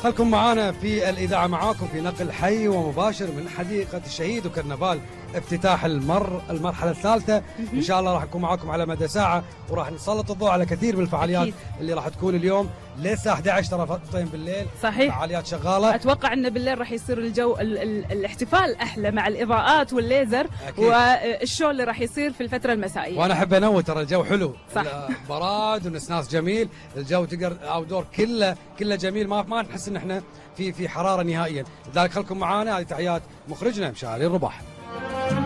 خلكم معانا في الإذاعة، معاكم في نقل حي ومباشر من حديقة الشهيد وكرنفال افتتاح المرحلة الثالثة. إن شاء الله راح نكون معاكم على مدى ساعة، وراح نسلط الضوء على كثير من الفعاليات أكيد. اللي راح تكون اليوم للساعة 11 ترى فترتين بالليل. صحيح، فعاليات شغالة. أتوقع أن بالليل راح يصير الجو الاحتفال أحلى مع الإضاءات والليزر. أكيد. والشو اللي راح يصير في الفترة المسائية. وأنا أحب أنوه، ترى الجو حلو، صح. براد ونسناس جميل، الجو تقدر أو دور كله جميل، ما نحس إن إحنا في حرارة نهائيا. لذلك خلكم معانا. هذه تحيات مخرجنا مشاري الرباح.